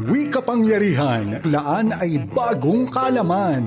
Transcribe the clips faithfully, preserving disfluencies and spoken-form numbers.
Wi kapangyarihan, laan ay bagong kalaman.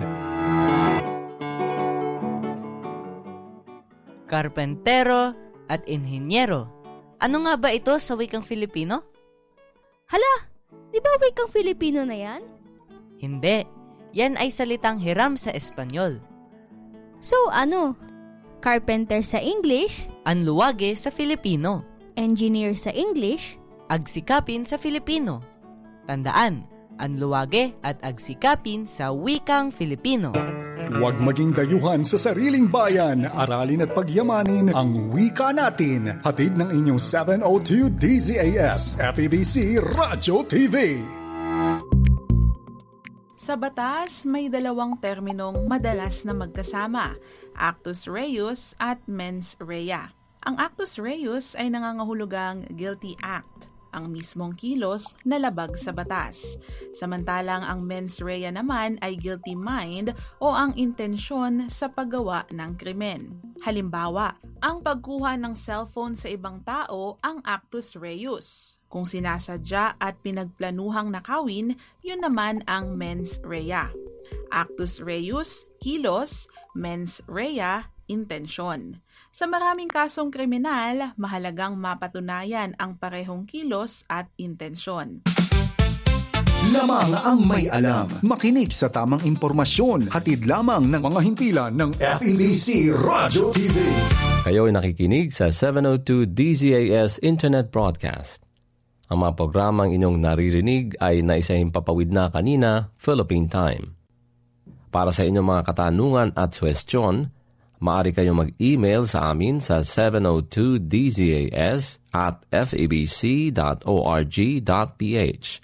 Karpentero at inhinyero. Ano nga ba ito sa wikang Filipino? Hala, di ba wikang Filipino na yan? Hindi, yan ay salitang hiram sa Espanyol. So ano? Carpenter sa English? Anluwage sa Filipino. Engineer sa English? Agsikapin sa Filipino. Tandaan, anluwage at agsikapin sa wikang Filipino. Huwag maging dayuhan sa sariling bayan. Aralin at pagyamanin ang wika natin. Hatid ng inyong seven oh two D Z A S F E B C Radyo T V. Sa batas, may dalawang terminong madalas na magkasama, actus reus at mens rea. Ang actus reus ay nangangahulugang guilty act, ang mismong kilos na labag sa batas. Samantalang ang mens rea naman ay guilty mind o ang intensyon sa paggawa ng krimen. Halimbawa, ang pagkuha ng cellphone sa ibang tao ang actus reus. Kung sinasadya at pinagplanuhang nakawin, yun naman ang mens rea. Actus reus, kilos; mens rea, intensyon. Sa maraming kasong kriminal, mahalagang mapatunayan ang parehong kilos at intensyon. Lamang ang may alam. Makinig sa tamang impormasyon. Hatid lamang ng mga himpilan ng F E B C Radyo T V. Kayo ay nakikinig sa seven oh two D Z A S Internet Broadcast. Ang mga programang inyong naririnig ay naisahimpapawid na kanina, Philippine Time. Para sa inyong mga katanungan at suwestyon, maaari kayong mag-email sa amin sa seven oh two D Z A S at f e b c dot org dot p h.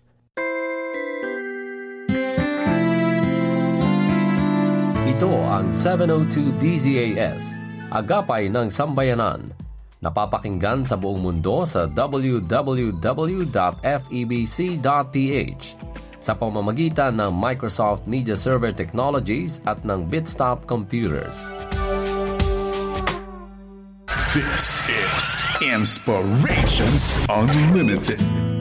Ito ang seven oh two D Z A S, agapay ng sambayanan. Napapakinggan sa buong mundo sa w w w dot f e b c dot p h sa pamamagitan ng Microsoft Media Server Technologies at ng Bitstop Computers. This is Inspirations Unlimited.